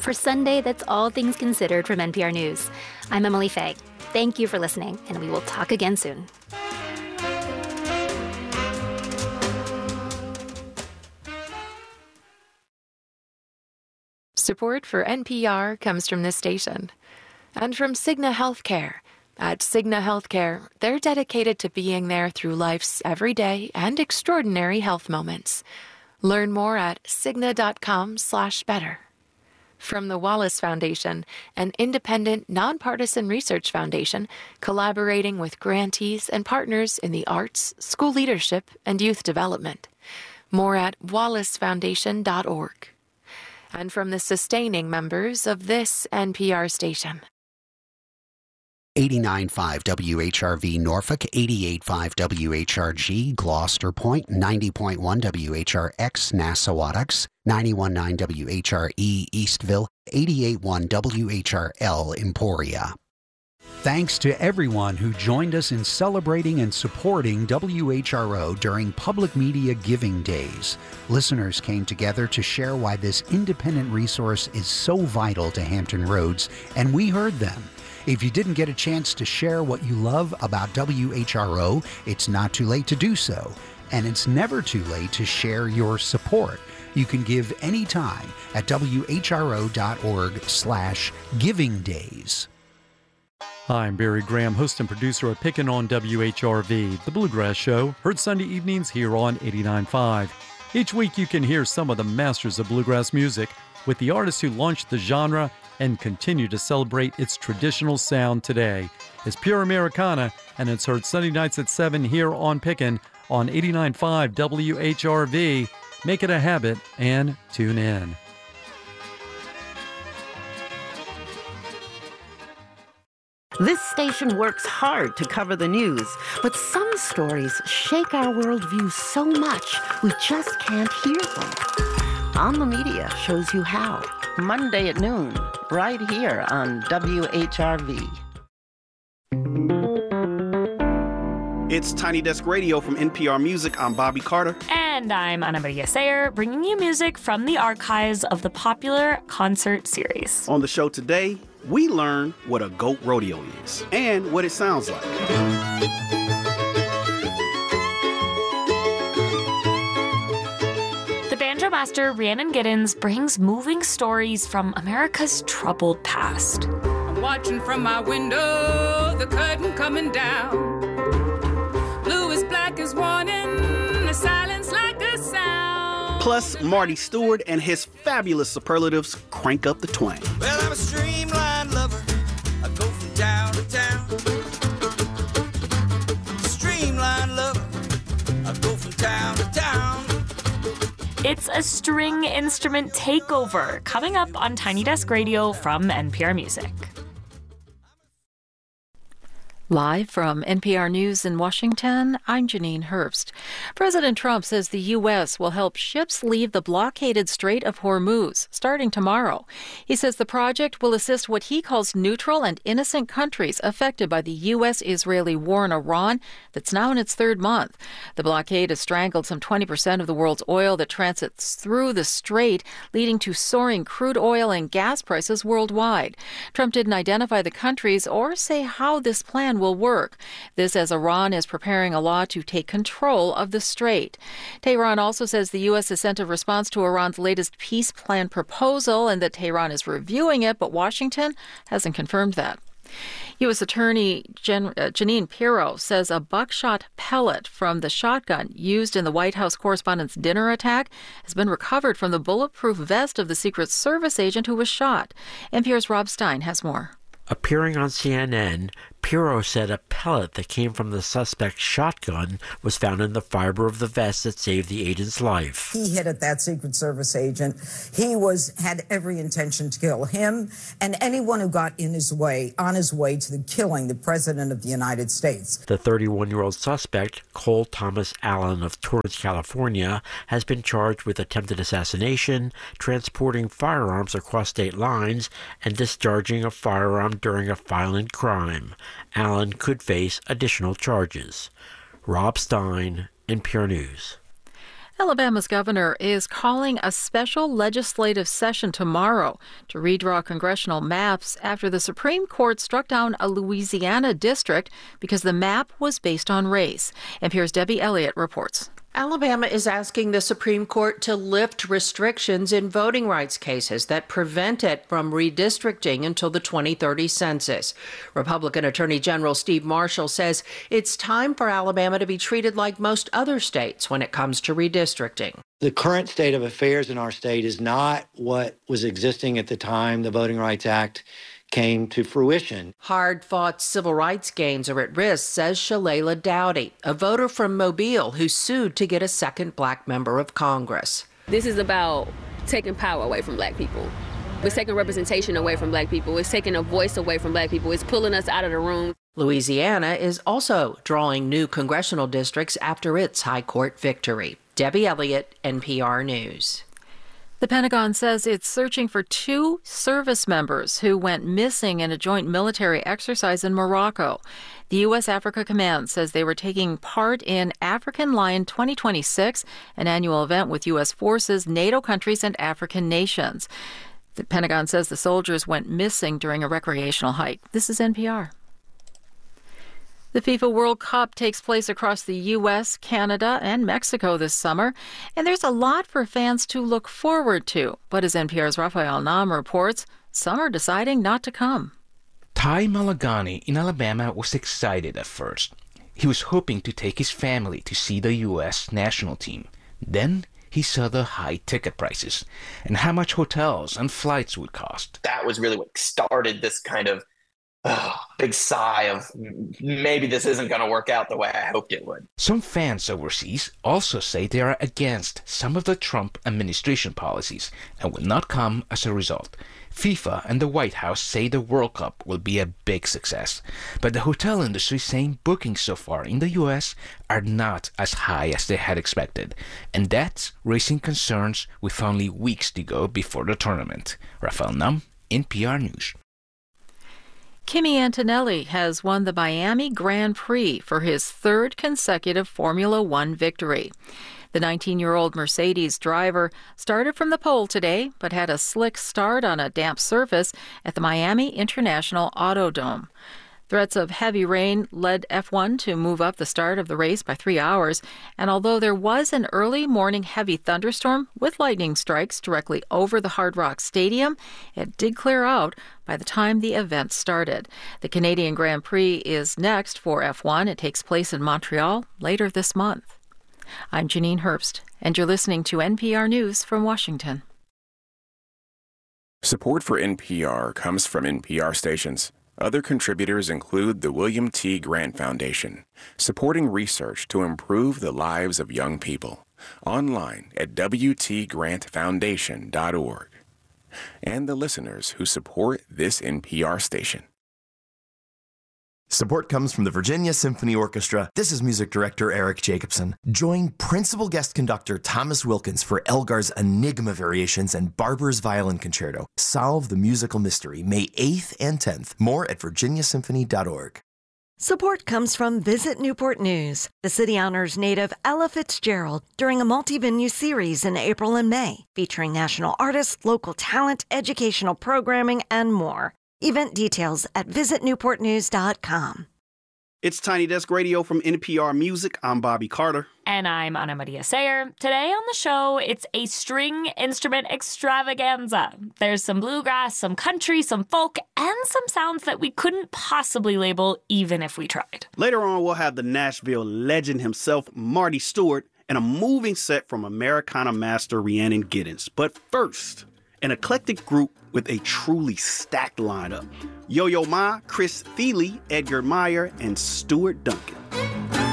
for Sunday, that's all things considered from NPR News. I'm Emily Faye. Thank you for listening, and we will talk again soon. Support for NPR comes from this station and from Cigna Healthcare. At Cigna Healthcare, they're dedicated to being there through life's everyday and extraordinary health moments. Learn more at Cigna.com/better. From the Wallace Foundation, an independent, nonpartisan research foundation collaborating with grantees and partners in the arts, school leadership, and youth development. More at wallacefoundation.org. And from the sustaining members of this NPR station. 89.5 WHRV Norfolk, 88.5 WHRG Gloucester Point, 90.1 WHRX Nassau-Wattocks, 91.9 WHRE Eastville, 88.1 WHRL Emporia. Thanks to everyone who joined us in celebrating and supporting WHRO during Public Media Giving Days. Listeners came together to share why this independent resource is so vital to Hampton Roads, and we heard them. If you didn't get a chance to share what you love about WHRO, it's not too late to do so. And it's never too late to share your support. You can give anytime at whro.org/givingdays. Hi, I'm Barry Graham, host and producer of Pickin' on WHRV, the Bluegrass Show, heard Sunday evenings here on 89.5. Each week you can hear some of the masters of bluegrass music with the artists who launched the genre and continue to celebrate its traditional sound today. It's Pure Americana, and it's heard Sunday nights at 7 here on Pickin' on 89.5 WHRV. Make it a habit and tune in. This station works hard to cover the news, but some stories shake our worldview so much we just can't hear them. On the Media shows you how. Monday at noon, right here on WHRV. It's Tiny Desk Radio from NPR Music. I'm Bobby Carter. And I'm Ana Maria Sayer, bringing you music from the archives of the popular concert series. On the show today, we learn what a goat rodeo is and what it sounds like. Banjo master Rhiannon Giddens brings moving stories from America's troubled past. I'm watching from my window, the curtain coming down. Blue is black as warning, the silence like a sound. Plus, Marty Stewart and his fabulous superlatives crank up the twang. Well, I'm a streamline lover, I go from town to town. Streamline lover, I go from town to town. It's a string instrument takeover coming up on Tiny Desk Radio from NPR Music. Live from NPR News in Washington, I'm Janine Herbst. President Trump says the U.S. will help ships leave the blockaded Strait of Hormuz starting tomorrow. He says the project will assist what he calls neutral and innocent countries affected by the U.S.-Israeli war in Iran that's now in its third month. The blockade has strangled some 20% of the world's oil that transits through the strait, leading to soaring crude oil and gas prices worldwide. Trump didn't identify the countries or say how this plan will work. This as Iran is preparing a law to take control of the strait. Tehran also says the U.S. has sent a response to Iran's latest peace plan proposal and that Tehran is reviewing it, but Washington hasn't confirmed that. U.S. Attorney Jeanine Pirro says a buckshot pellet from the shotgun used in the White House correspondent's dinner attack has been recovered from the bulletproof vest of the Secret Service agent who was shot. NPR's Rob Stein has more. Appearing on CNN, Pirro said a pellet that came from the suspect's shotgun was found in the fiber of the vest that saved the agent's life. He hit at that Secret Service agent. He had every intention to kill him and anyone who got in his way, on his way to the killing the President of the United States. The 31-year-old suspect, Cole Thomas Allen of Torrance, California, has been charged with attempted assassination, transporting firearms across state lines, and discharging a firearm during a violent crime. Allen could face additional charges. Rob Stein, NPR News. Alabama's governor is calling a special legislative session tomorrow to redraw congressional maps after the Supreme Court struck down a Louisiana district because the map was based on race. NPR's Debbie Elliott reports. Alabama is asking the Supreme Court to lift restrictions in voting rights cases that prevent it from redistricting until the 2030 census. Republican Attorney General Steve Marshall says it's time for Alabama to be treated like most other states when it comes to redistricting. The current state of affairs in our state is not what was existing at the time the Voting Rights Act came to fruition. Hard-fought civil rights gains are at risk, says Shalala Dowdy, a voter from Mobile who sued to get a second black member of Congress. This is about taking power away from black people. It's taking representation away from black people. It's taking a voice away from black people. It's pulling us out of the room. Louisiana is also drawing new congressional districts after its high court victory. Debbie Elliott, NPR News. The Pentagon says it's searching for 2 service members who went missing in a joint military exercise in Morocco. The U.S. Africa Command says they were taking part in African Lion 2026, an annual event with U.S. forces, NATO countries, and African nations. The Pentagon says the soldiers went missing during a recreational hike. This is NPR. The FIFA World Cup takes place across the U.S., Canada, and Mexico this summer, and there's a lot for fans to look forward to. But as NPR's Rafael Nam reports, some are deciding not to come. Ty Malagani in Alabama was excited at first. He was hoping to take his family to see the U.S. national team. Then he saw the high ticket prices and how much hotels and flights would cost. That was really what started this kind of big sigh of maybe this isn't going to work out the way I hoped it would. Some fans overseas also say they are against some of the Trump administration policies and will not come as a result. FIFA and the White House say the World Cup will be a big success, but the hotel industry is saying bookings so far in the U.S. are not as high as they had expected, and that's raising concerns with only weeks to go before the tournament. Rafael Nam, NPR News. Kimi Antonelli has won the Miami Grand Prix for his 3rd consecutive Formula One victory. The 19-year-old Mercedes driver started from the pole today, but had a slick start on a damp surface at the Miami International Autodrome. Threats of heavy rain led F1 to move up the start of the race by 3 hours, and although there was an early morning heavy thunderstorm with lightning strikes directly over the Hard Rock Stadium, it did clear out by the time the event started. The Canadian Grand Prix is next for F1. It takes place in Montreal later this month. I'm Janine Herbst, and you're listening to NPR News from Washington. Support for NPR comes from NPR stations. Other contributors include the William T. Grant Foundation, supporting research to improve the lives of young people. Online at wtgrantfoundation.org. And the listeners who support this NPR station. Support comes from the Virginia Symphony Orchestra. This is music director Eric Jacobson. Join principal guest conductor Thomas Wilkins for Elgar's Enigma Variations and Barber's Violin Concerto. Solve the musical mystery May 8th and 10th. More at virginiasymphony.org. Support comes from Visit Newport News. The city honors native Ella Fitzgerald during a multi-venue series in April and May, featuring national artists, local talent, educational programming, and more. Event details at visitnewportnews.com. It's Tiny Desk Radio from NPR Music. I'm Bobby Carter. And I'm Ana Maria Sayer. Today on the show, it's a string instrument extravaganza. There's some bluegrass, some country, some folk, and some sounds that we couldn't possibly label even if we tried. Later on, we'll have the Nashville legend himself, Marty Stewart, and a moving set from Americana master Rhiannon Giddens. But first, an eclectic group with a truly stacked lineup. Yo-Yo Ma, Chris Thile, Edgar Meyer, and Stuart Duncan.